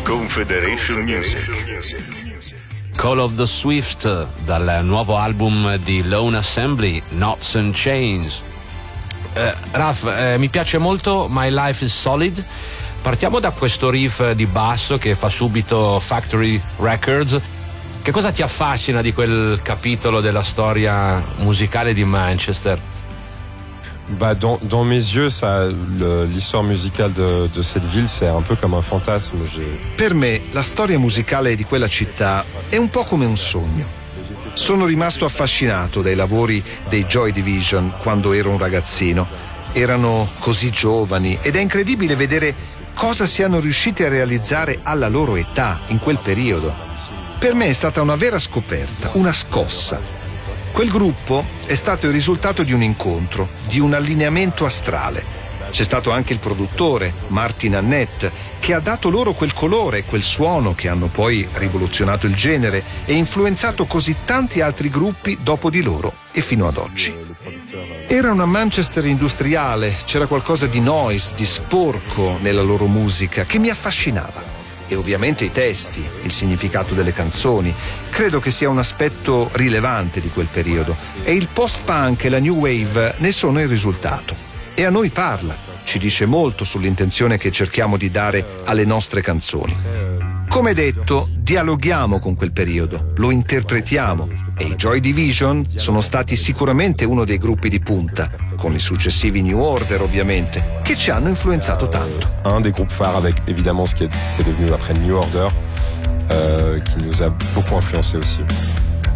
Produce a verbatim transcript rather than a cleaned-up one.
Confederation Music. Call of the Swift dal nuovo album di Lone Assembly, Knots and Chains. Eh, Raf, eh, mi piace molto My Life is Solid. Partiamo da questo riff di basso che fa subito Factory Records. Che cosa ti affascina di quel capitolo della storia musicale di Manchester? Bah dans, dans mes yeux, ça, le, l'histoire musicale de, de cette ville, c'est un peu comme un fantasme. J'ai... Per me, la storia musicale di quella città è un po' come un sogno. Sono rimasto affascinato dai lavori dei Joy Division quando ero un ragazzino. Erano così giovani ed è incredibile vedere cosa siano riusciti a realizzare alla loro età, in quel periodo. Per me è stata una vera scoperta, una scossa. Quel gruppo è stato il risultato di un incontro, di un allineamento astrale. C'è stato anche il produttore, Martin Annette, che ha dato loro quel colore, quel suono che hanno poi rivoluzionato il genere e influenzato così tanti altri gruppi dopo di loro e fino ad oggi. Era una Manchester industriale, c'era qualcosa di noise, di sporco nella loro musica che mi affascinava. E ovviamente i testi, il significato delle canzoni. Credo che sia un aspetto rilevante di quel periodo e il post-punk e la new wave ne sono il risultato. E a noi parla, ci dice molto sull'intenzione che cerchiamo di dare alle nostre canzoni. Come detto, dialoghiamo con quel periodo, lo interpretiamo e i Joy Division sono stati sicuramente uno dei gruppi di punta, con i successivi New Order ovviamente, che ci hanno influenzato tanto. Un des groupes phares avec évidemment ce qui est, ce qui est devenu après New Order, euh, qui nous a beaucoup influencé aussi.